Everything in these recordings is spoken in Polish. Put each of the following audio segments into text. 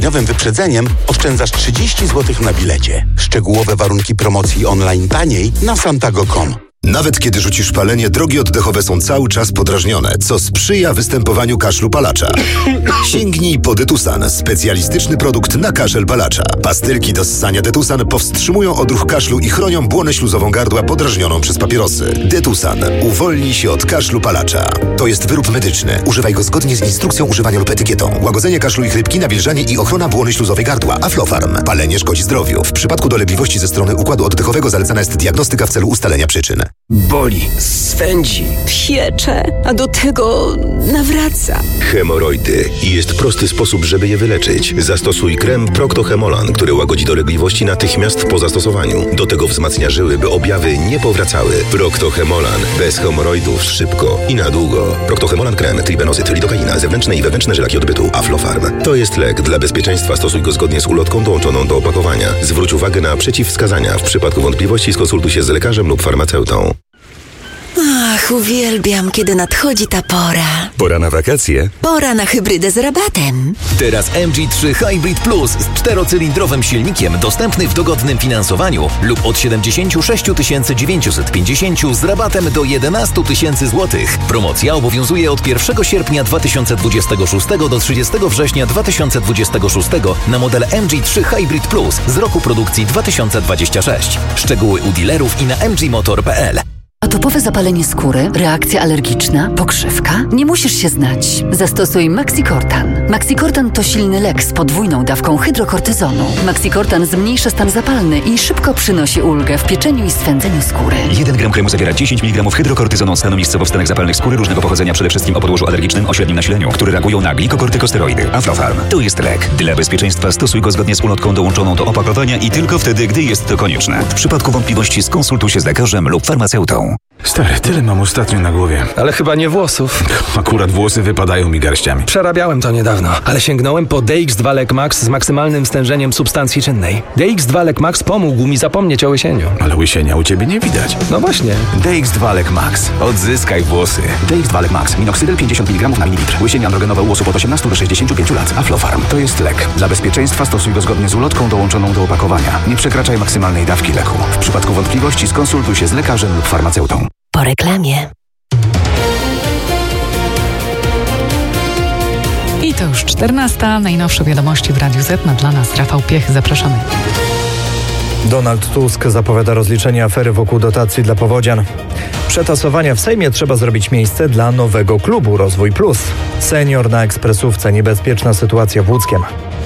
dwudniowym wyprzedzeniem oszczędzasz 30 zł na bilecie. Szczegółowe warunki promocji online taniej na santago.com. Nawet kiedy rzucisz palenie, drogi oddechowe są cały czas podrażnione, co sprzyja występowaniu kaszlu palacza. Sięgnij po Detusan, specjalistyczny produkt na kaszel palacza. Pastylki do ssania Detusan powstrzymują odruch kaszlu i chronią błonę śluzową gardła podrażnioną przez papierosy. Detusan uwolni się od kaszlu palacza. To jest wyrób medyczny. Używaj go zgodnie z instrukcją używania lub etykietą. Łagodzenie kaszlu i chrypki, nawilżanie i ochrona błony śluzowej gardła. Aflofarm. Palenie szkodzi zdrowiu. W przypadku dolegliwości ze strony układu oddechowego zalecana jest diagnostyka w celu ustalenia przyczyn. Boli, swędzi, piecze, a do tego nawraca. Hemoroidy. I jest prosty sposób, żeby je wyleczyć. Zastosuj krem Procto-Hemolan, który łagodzi dolegliwości natychmiast po zastosowaniu. Do tego wzmacnia żyły, by objawy nie powracały. Procto-Hemolan. Bez hemoroidów szybko i na długo. Procto-Hemolan krem, tribenozyt, lidokaina, zewnętrzne i wewnętrzne żylaki odbytu. Aflofarm. To jest lek. Dla bezpieczeństwa stosuj go zgodnie z ulotką dołączoną do opakowania. Zwróć uwagę na przeciwwskazania. W przypadku wątpliwości skonsultuj się z lekarzem lub farmaceutą. Ach, uwielbiam, kiedy nadchodzi ta pora. Pora na wakacje? Pora na hybrydę z rabatem. Teraz MG3 Hybrid Plus z 4-cylindrowym silnikiem dostępny w dogodnym finansowaniu lub od 76 950 z rabatem do 11 000 zł. Promocja obowiązuje od 1 sierpnia 2026 do 30 września 2026 na model MG3 Hybrid Plus z roku produkcji 2026. Szczegóły u dealerów i na mgmotor.pl. Atopowe zapalenie skóry, reakcja alergiczna, pokrzywka? Nie musisz się znać. Zastosuj Maxicortan. Maxicortan to silny lek z podwójną dawką hydrokortyzonu. Maxicortan zmniejsza stan zapalny i szybko przynosi ulgę w pieczeniu i swędzeniu skóry. 1 gram kremu zawiera 10 mg hydrokortyzonu stanu miejscowo w stanach zapalnych skóry różnego pochodzenia, przede wszystkim o podłożu alergicznym o średnim nasileniu, które reagują na glikokortykosteroidy. Aflofarm. To jest lek. Dla bezpieczeństwa stosuj go zgodnie z ulotką dołączoną do opakowania i tylko wtedy, gdy jest to konieczne. W przypadku wątpliwości skonsultuj się z lekarzem lub farmaceutą. Stary, tyle mam ostatnio na głowie. Ale chyba nie włosów. Akurat włosy wypadają mi garściami. Przerabiałem to niedawno, ale sięgnąłem po DX2 Lek Max z maksymalnym stężeniem substancji czynnej. DX2 Lek Max pomógł mi zapomnieć o łysieniu. Ale łysienia u ciebie nie widać. No właśnie. DX2 Lek Max. Odzyskaj włosy. DX2 Lek Max. Minoxydil 50 mg na mililitr. Łysienie androgenowe u osób od 18 do 65 lat. Aflofarm. To jest lek. Dla bezpieczeństwa stosuj go zgodnie z ulotką dołączoną do opakowania. Nie przekraczaj maksymalnej dawki leku. W przypadku wątpliwości skonsultuj się z lekarzem lub farmaceutą. Po reklamie. I to już 14. Najnowsze wiadomości w Radiu Z. Ma dla nas Rafał Piech. Zapraszamy. Donald Tusk zapowiada rozliczenie afery wokół dotacji dla powodzian. Przetasowania w Sejmie trzeba zrobić miejsce dla nowego klubu Rozwój Plus. Senior na ekspresówce. Niebezpieczna sytuacja w Łódzkiem.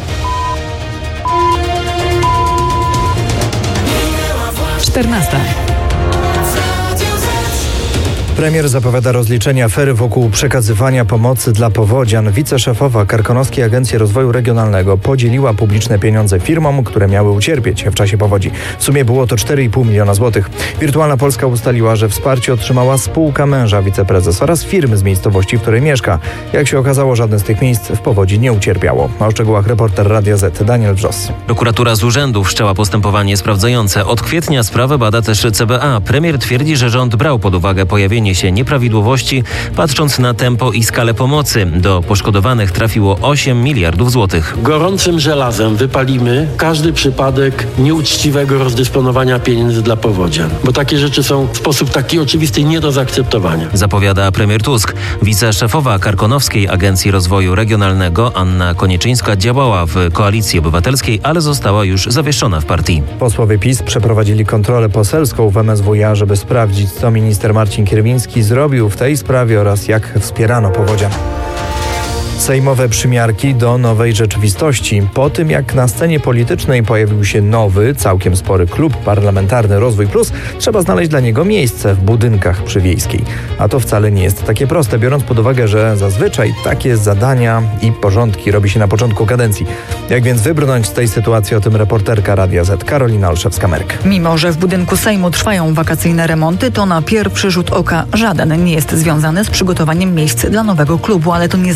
Premier zapowiada rozliczenie afery wokół przekazywania pomocy dla powodzian. Wiceszefowa Karkonoskiej Agencji Rozwoju Regionalnego podzieliła publiczne pieniądze firmom, które miały ucierpieć w czasie powodzi. W sumie było to 4,5 miliona złotych. Wirtualna Polska ustaliła, że wsparcie otrzymała spółka męża wiceprezes oraz firmy z miejscowości, w której mieszka. Jak się okazało, żadne z tych miejsc w powodzi nie ucierpiało. O szczegółach reporter Radia Z Daniel Wrzos. Prokuratura z urzędu wszczęła postępowanie sprawdzające. Od kwietnia sprawę bada też CBA. Premier twierdzi, że rząd brał pod uwagę pojawienie się nieprawidłowości, patrząc na tempo i skalę pomocy. Do poszkodowanych trafiło 8 miliardów złotych. Gorącym żelazem wypalimy każdy przypadek nieuczciwego rozdysponowania pieniędzy dla powodzian, bo takie rzeczy są w sposób taki oczywisty nie do zaakceptowania. Zapowiada premier Tusk. Wiceszefowa Karkonoskiej Agencji Rozwoju Regionalnego Anna Konieczyńska działała w Koalicji Obywatelskiej, ale została już zawieszona w partii. Posłowie PiS przeprowadzili kontrolę poselską w MSWiA, żeby sprawdzić, co minister Marcin Kierwiński zrobił w tej sprawie oraz jak wspierano powodzian. Sejmowe przymiarki do nowej rzeczywistości. Po tym, jak na scenie politycznej pojawił się nowy, całkiem spory klub parlamentarny Rozwój Plus, trzeba znaleźć dla niego miejsce w budynkach przy Wiejskiej. A to wcale nie jest takie proste, biorąc pod uwagę, że zazwyczaj takie zadania i porządki robi się na początku kadencji. Jak więc wybrnąć z tej sytuacji, o tym reporterka Radia Z Karolina Olszewska-Merk. Mimo że w budynku Sejmu trwają wakacyjne remonty, to na pierwszy rzut oka żaden nie jest związany z przygotowaniem miejsc dla nowego klubu, ale to nie znaczy, że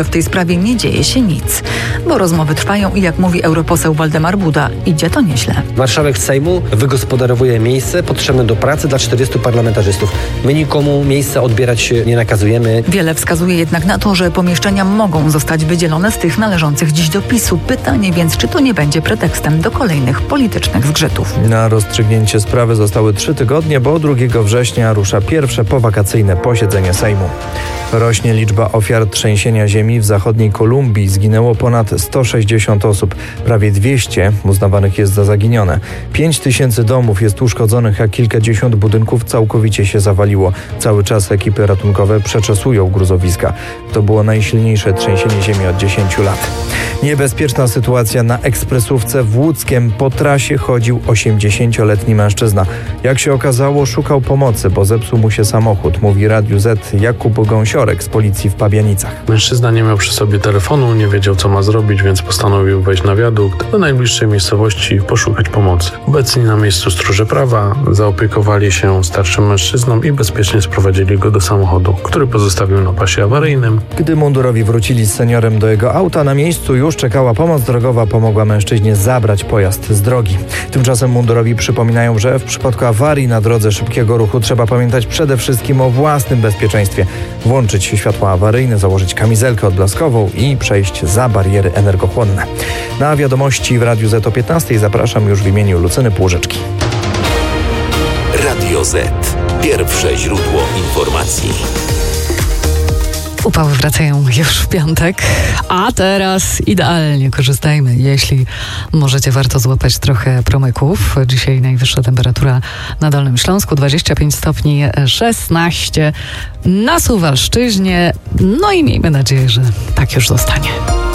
w tej sprawie nie dzieje się nic. Bo rozmowy trwają i jak mówi europoseł Waldemar Buda, idzie to nieźle. Marszałek Sejmu wygospodarowuje miejsce potrzebne do pracy dla 40 parlamentarzystów. My nikomu miejsca odbierać nie nakazujemy. Wiele wskazuje jednak na to, że pomieszczenia mogą zostać wydzielone z tych należących dziś do PiS-u. Pytanie więc, czy to nie będzie pretekstem do kolejnych politycznych zgrzytów. Na rozstrzygnięcie sprawy zostały 3 tygodnie, bo 2 września rusza pierwsze powakacyjne posiedzenie Sejmu. Rośnie liczba ofiar trzęsienia ziemi w zachodniej Kolumbii. Zginęło ponad 160 osób. Prawie 200 uznawanych jest za zaginione. 5000 domów jest uszkodzonych, a kilkadziesiąt budynków całkowicie się zawaliło. Cały czas ekipy ratunkowe przeczesują gruzowiska. To było najsilniejsze trzęsienie ziemi od 10 lat. Niebezpieczna sytuacja na ekspresówce w Łódzkiem. Po trasie chodził 80-letni mężczyzna. Jak się okazało, szukał pomocy, bo zepsuł mu się samochód, mówi Radiu Z Jakub Gąsiorek z policji w Pabianicach. Mężczyzna nie miał przy sobie telefonu, nie wiedział co ma zrobić, więc postanowił wejść na wiadukt do najbliższej miejscowości i poszukać pomocy. Obecni na miejscu stróże prawa zaopiekowali się starszym mężczyzną i bezpiecznie sprowadzili go do samochodu, który pozostawił na pasie awaryjnym. Gdy mundurowi wrócili z seniorem do jego auta, na miejscu już czekała pomoc drogowa, pomogła mężczyźnie zabrać pojazd z drogi. Tymczasem mundurowi przypominają, że w przypadku awarii na drodze szybkiego ruchu trzeba pamiętać przede wszystkim o własnym bezpieczeństwie. Włączyć światła awaryjne, założyć kamizelkę odblaskową i przejść za bariery energochłonne. Na wiadomości w Radiu Z o 15 zapraszam już w imieniu Lucyny Płużyczki. Radio Z. Pierwsze źródło informacji. Upały wracają już w piątek, a teraz idealnie korzystajmy. Jeśli możecie, warto złapać trochę promyków. Dzisiaj najwyższa temperatura na Dolnym Śląsku, 25 stopni 16 na Suwalszczyźnie. No i miejmy nadzieję, że tak już zostanie.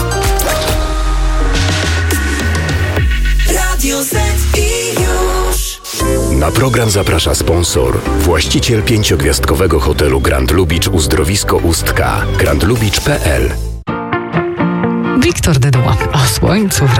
Radio Z i już. Na program zaprasza sponsor, właściciel 5-gwiazdkowego hotelu Grand Lubicz Uzdrowisko Ustka, grandlubicz.pl. Wiktor Dyduła o słońcu w